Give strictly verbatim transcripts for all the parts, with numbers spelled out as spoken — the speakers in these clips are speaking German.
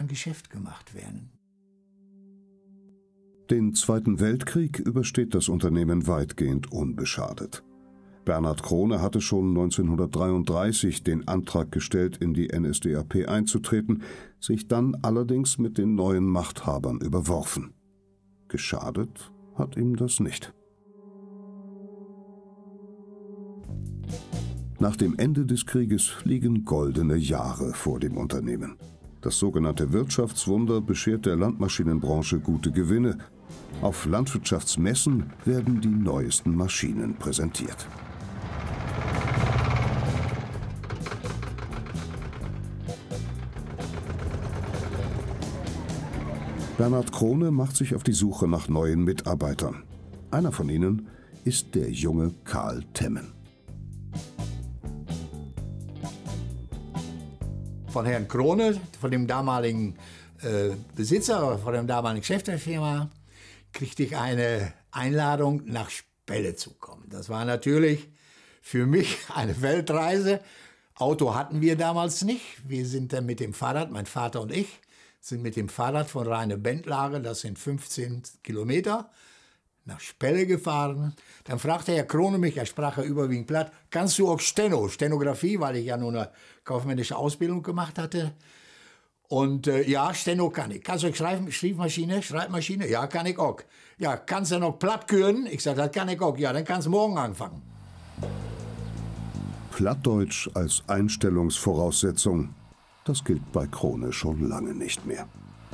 Geschäft gemacht werden. Den Zweiten Weltkrieg übersteht das Unternehmen weitgehend unbeschadet. Bernhard Krone hatte schon neunzehnhundertdreiunddreißig den Antrag gestellt, in die N S D A P einzutreten, sich dann allerdings mit den neuen Machthabern überworfen. Geschadet hat ihm das nicht. Nach dem Ende des Krieges liegen goldene Jahre vor dem Unternehmen. Das sogenannte Wirtschaftswunder beschert der Landmaschinenbranche gute Gewinne. Auf Landwirtschaftsmessen werden die neuesten Maschinen präsentiert. Bernhard Krone macht sich auf die Suche nach neuen Mitarbeitern. Einer von ihnen ist der junge Karl Temmen. Von Herrn Krone, von dem damaligen äh, Besitzer, von dem damaligen Chef der Firma, kriegte ich eine Einladung, nach Spelle zu kommen. Das war natürlich für mich eine Weltreise. Auto hatten wir damals nicht. Wir sind dann mit dem Fahrrad, mein Vater und ich, sind mit dem Fahrrad von Rheine-Bendlage, das sind fünfzehn Kilometer, nach Spelle gefahren. Dann fragte Herr Krone mich, er sprach ja überwiegend platt, kannst du auch Steno, Stenografie, weil ich ja nur eine kaufmännische Ausbildung gemacht hatte. Und äh, ja, Steno kann ich. Kannst du auch Schreib Schreibmaschine, Schreibmaschine? Ja, kann ich auch. Ja, kannst du noch Plattküren? Ich sage, das kann ich auch. Ja, dann kannst du morgen anfangen. Plattdeutsch als Einstellungsvoraussetzung, das gilt bei Krone schon lange nicht mehr.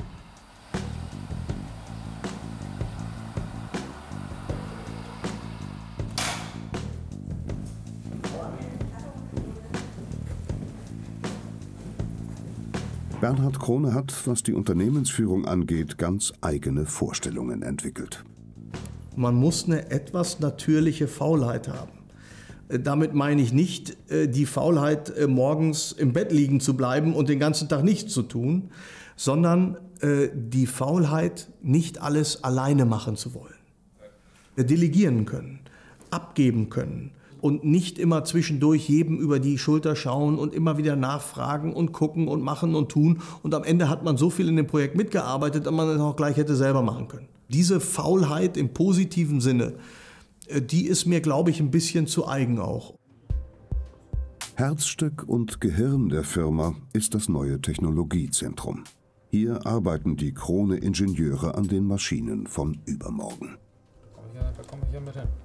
Bernhard Krone hat, was die Unternehmensführung angeht, ganz eigene Vorstellungen entwickelt. Man muss eine etwas natürliche Faulheit haben. Damit meine ich nicht die Faulheit, morgens im Bett liegen zu bleiben und den ganzen Tag nichts zu tun, sondern die Faulheit, nicht alles alleine machen zu wollen. Delegieren können, abgeben können. Und nicht immer zwischendurch jedem über die Schulter schauen und immer wieder nachfragen und gucken und machen und tun. Und am Ende hat man so viel in dem Projekt mitgearbeitet, dass man es auch gleich hätte selber machen können. Diese Faulheit im positiven Sinne, die ist mir, glaube ich, ein bisschen zu eigen auch. Herzstück und Gehirn der Firma ist das neue Technologiezentrum. Hier arbeiten die Krone-Ingenieure an den Maschinen von übermorgen. Da komme ich ja mit hin.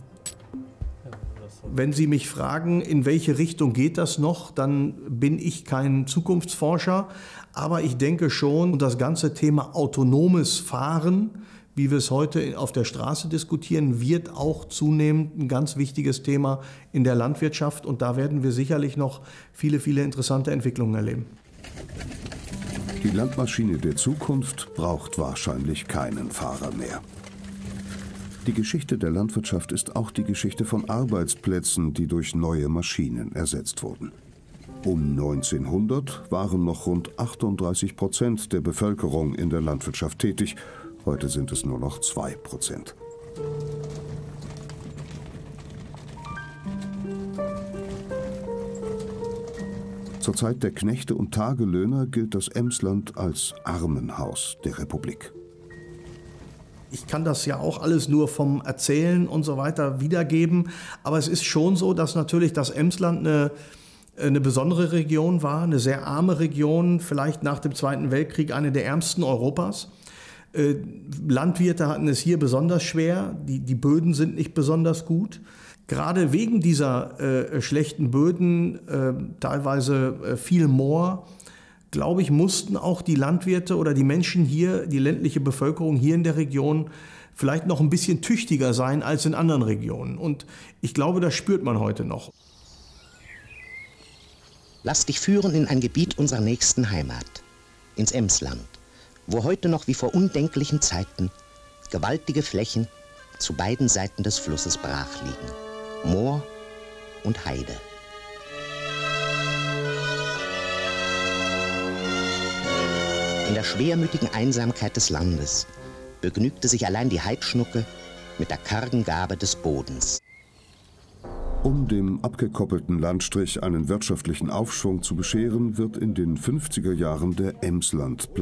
Wenn Sie mich fragen, in welche Richtung geht das noch, dann bin ich kein Zukunftsforscher. Aber ich denke schon, das ganze Thema autonomes Fahren, wie wir es heute auf der Straße diskutieren, wird auch zunehmend ein ganz wichtiges Thema in der Landwirtschaft. Und da werden wir sicherlich noch viele, viele interessante Entwicklungen erleben. Die Landmaschine der Zukunft braucht wahrscheinlich keinen Fahrer mehr. Die Geschichte der Landwirtschaft ist auch die Geschichte von Arbeitsplätzen, die durch neue Maschinen ersetzt wurden. Um neunzehnhundert waren noch rund achtunddreißig Prozent der Bevölkerung in der Landwirtschaft tätig. Heute sind es nur noch zwei Prozent. Zur Zeit der Knechte und Tagelöhner gilt das Emsland als Armenhaus der Republik. Ich kann das ja auch alles nur vom Erzählen und so weiter wiedergeben. Aber es ist schon so, dass natürlich das Emsland eine, eine besondere Region war, eine sehr arme Region, vielleicht nach dem Zweiten Weltkrieg eine der ärmsten Europas. Äh, Landwirte hatten es hier besonders schwer, die, die Böden sind nicht besonders gut. Gerade wegen dieser äh, schlechten Böden, äh, teilweise äh, viel Moor, glaube ich, mussten auch die Landwirte oder die Menschen hier, die ländliche Bevölkerung hier in der Region vielleicht noch ein bisschen tüchtiger sein als in anderen Regionen. Und ich glaube, das spürt man heute noch. Lass dich führen in ein Gebiet unserer nächsten Heimat, ins Emsland, wo heute noch wie vor undenklichen Zeiten gewaltige Flächen zu beiden Seiten des Flusses brach liegen, Moor und Heide. In der schwermütigen Einsamkeit des Landes begnügte sich allein die Heidschnucke mit der kargen Gabe des Bodens. Um dem abgekoppelten Landstrich einen wirtschaftlichen Aufschwung zu bescheren, wird in den fünfziger Jahren der Emslandplan